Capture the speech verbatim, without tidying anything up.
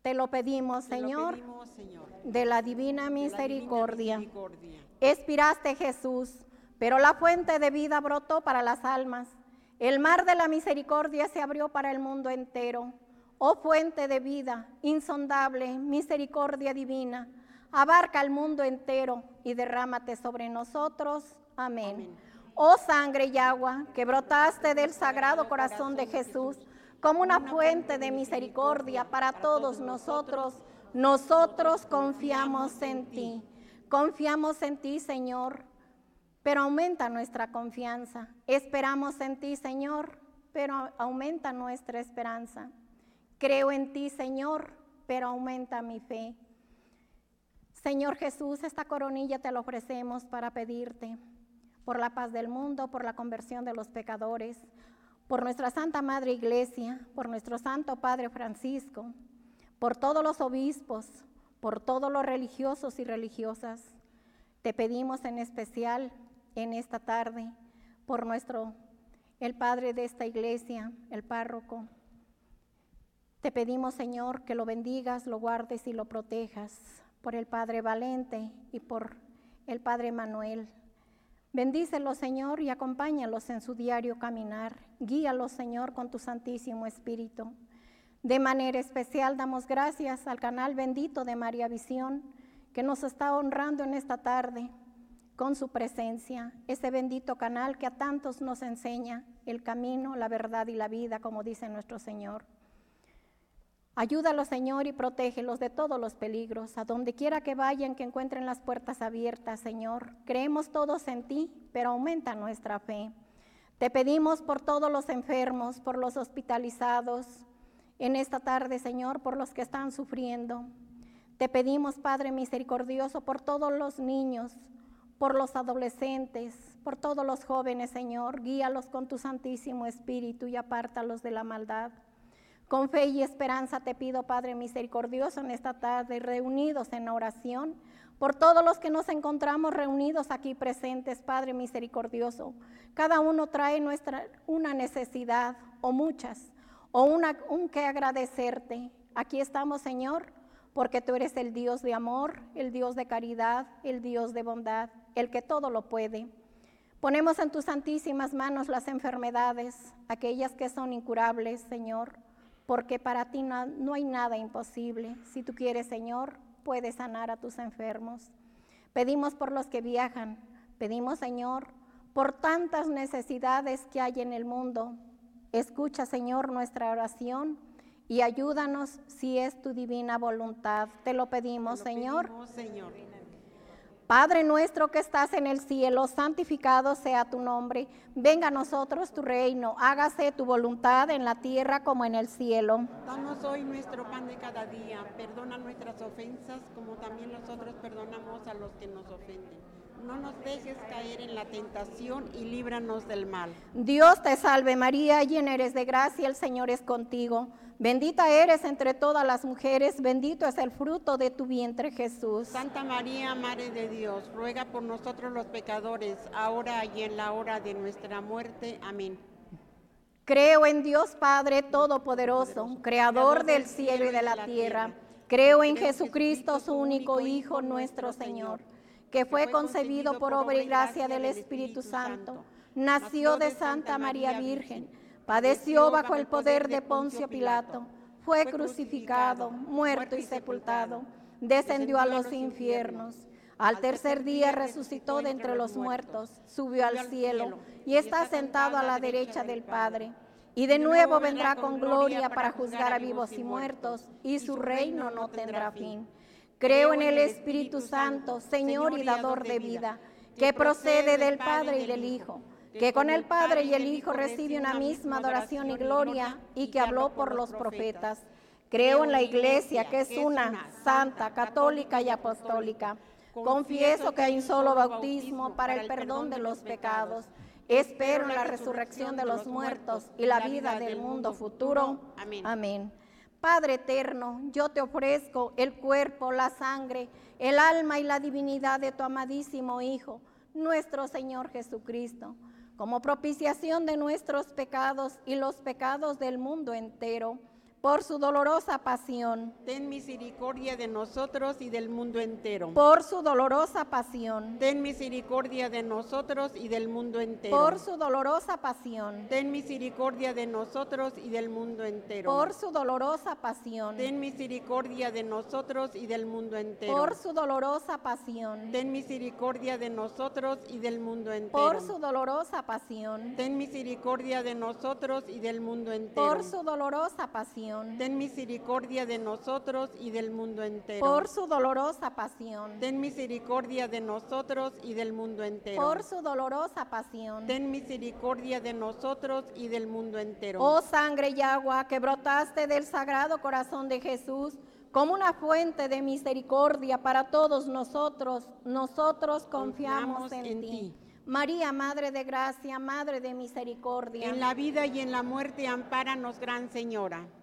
Te lo pedimos, Te lo Señor, pedimos, Señor, de la divina de la divina misericordia. misericordia. Expiraste, Jesús, pero la fuente de vida brotó para las almas. El mar de la misericordia se abrió para el mundo entero. Oh fuente de vida, insondable, misericordia divina, abarca el mundo entero y derrámate sobre nosotros. Amén. Amén. Oh sangre y agua que brotaste del sagrado corazón de Jesús como una fuente de misericordia para todos nosotros, nosotros confiamos en ti. Confiamos en ti, Señor, pero aumenta nuestra confianza. Esperamos en ti, Señor, pero aumenta nuestra esperanza. Creo en ti, Señor, pero aumenta mi fe. Señor Jesús, esta coronilla te la ofrecemos para pedirte por la paz del mundo, por la conversión de los pecadores, por nuestra Santa Madre Iglesia, por nuestro Santo Padre Francisco, por todos los obispos, por todos los religiosos y religiosas. Te pedimos en especial en esta tarde por nuestro, el Padre de esta iglesia, el párroco. Te pedimos, Señor, que lo bendigas, lo guardes y lo protejas, por el Padre Valente y por el Padre Manuel. Bendícelos, Señor, y acompáñalos en su diario caminar. Guíalos, Señor, con tu Santísimo Espíritu. De manera especial damos gracias al canal bendito de María Visión, que nos está honrando en esta tarde con su presencia, ese bendito canal que a tantos nos enseña el camino, la verdad y la vida, como dice nuestro Señor. Ayúdalos, Señor, y protégelos de todos los peligros. A donde quiera que vayan, que encuentren las puertas abiertas, Señor. Creemos todos en ti, pero aumenta nuestra fe. Te pedimos por todos los enfermos, por los hospitalizados, en esta tarde, Señor, por los que están sufriendo. Te pedimos, Padre misericordioso, por todos los niños, por los adolescentes, por todos los jóvenes, Señor. Guíalos con tu Santísimo Espíritu y apártalos de la maldad. Con fe y esperanza te pido, Padre misericordioso, en esta tarde, reunidos en oración, por todos los que nos encontramos reunidos aquí presentes, Padre misericordioso. Cada uno trae nuestra, una necesidad, o muchas, o una, un que agradecerte. Aquí estamos, Señor, porque tú eres el Dios de amor, el Dios de caridad, el Dios de bondad, el que todo lo puede. Ponemos en tus santísimas manos las enfermedades, aquellas que son incurables, Señor, porque para ti no, no hay nada imposible. Si tú quieres, Señor, puedes sanar a tus enfermos. Pedimos por los que viajan, pedimos, Señor, por tantas necesidades que hay en el mundo. Escucha, Señor, nuestra oración y ayúdanos si es tu divina voluntad. Te lo pedimos, Te lo Señor. Pedimos, Señor. Padre nuestro que estás en el cielo, santificado sea tu nombre. Venga a nosotros tu reino, hágase tu voluntad en la tierra como en el cielo. Danos hoy nuestro pan de cada día, perdona nuestras ofensas como también nosotros perdonamos a los que nos ofenden. No nos dejes caer en la tentación y líbranos del mal. Dios te salve María, llena eres de gracia, el Señor es contigo. Bendita eres entre todas las mujeres, bendito es el fruto de tu vientre, Jesús. Santa María, Madre de Dios, ruega por nosotros los pecadores, ahora y en la hora de nuestra muerte. Amén. Creo en Dios Padre Todopoderoso, Creador del cielo y de la tierra. Creo en Jesucristo, su único Hijo, nuestro Señor, que fue concebido por obra y gracia del Espíritu Santo, nació de Santa María Virgen, padeció bajo el poder de Poncio Pilato, fue crucificado, muerto y sepultado, descendió a los infiernos. Al tercer día resucitó de entre los muertos, subió al cielo y está sentado a la derecha del Padre. Y de nuevo vendrá con gloria para juzgar a vivos y muertos, y su reino no tendrá fin. Creo en el Espíritu Santo, Señor y dador de vida, que procede del Padre y del Hijo, que con el Padre y el Hijo recibe una misma adoración y gloria, y que habló por los profetas. Creo en la Iglesia, que es una, santa, católica y apostólica. Confieso que hay un solo bautismo para el perdón de los pecados. Espero en la resurrección de los muertos y la vida del mundo futuro. Amén. Amén. Padre eterno, yo te ofrezco el cuerpo, la sangre, el alma y la divinidad de tu amadísimo Hijo, nuestro Señor Jesucristo, como propiciación de nuestros pecados y los pecados del mundo entero, por su dolorosa pasión, ten misericordia de nosotros y del mundo entero. por su dolorosa pasión, Ten misericordia de nosotros y del mundo entero. por su dolorosa pasión, Ten misericordia de nosotros y del mundo entero. por su dolorosa pasión, Ten misericordia de nosotros y del mundo entero. por su dolorosa pasión, Ten misericordia de nosotros y del mundo entero. por su dolorosa pasión, Ten misericordia de nosotros y del mundo entero. por su dolorosa pasión, Ten misericordia de nosotros y del mundo entero. por su dolorosa pasión, Ten misericordia de nosotros y del mundo entero. por su dolorosa pasión. Ten misericordia de nosotros y del mundo entero. Oh sangre y agua que brotaste del Sagrado Corazón de Jesús, como una fuente de misericordia para todos nosotros, nosotros confiamos en, en ti. ti. María, Madre de Gracia, Madre de Misericordia. En la vida y en la muerte, ampáranos, Gran Señora.